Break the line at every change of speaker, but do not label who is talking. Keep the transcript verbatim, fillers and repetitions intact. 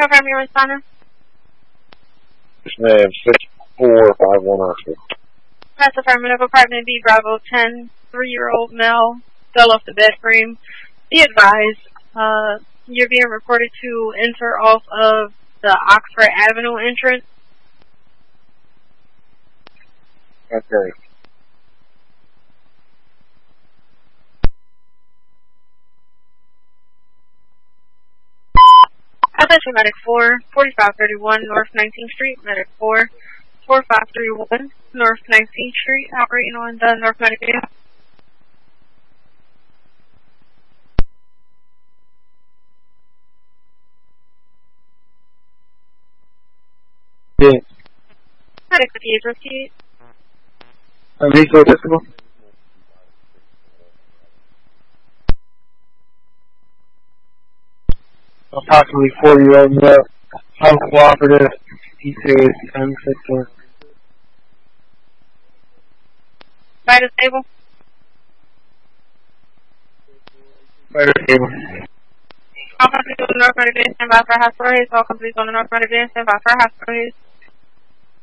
confirm your responder?
Yes, ma'am. six four five one Oscar.
That's affirmative. Apartment B, Bravo ten, three-year-old male, fell off the bed frame. Be advised, uh, you're being reported to enter off of the Oxford Avenue entrance.
Okay.
Attention Medic four, forty-five thirty-one North nineteenth Street, Medic four, forty-five thirty-one North nineteenth Street, operating on the North Medic area.
Yeah.
Medic fifty-eight fifty-eight.
I'm vehicle accessible. Approximately forty-year-old male, uncooperative, he says, unfit for.
Vital stable.
Vital stable.
All companies on the North Medic stand by for hospital haze. All companies on the North Medic stand by for hospital haze.